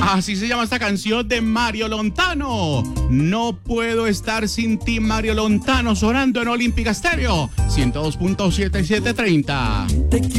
Así se llama esta canción de Mario Lontano. No puedo estar sin ti, Mario Lontano, sonando en Olímpica Estéreo 102.7 y 730.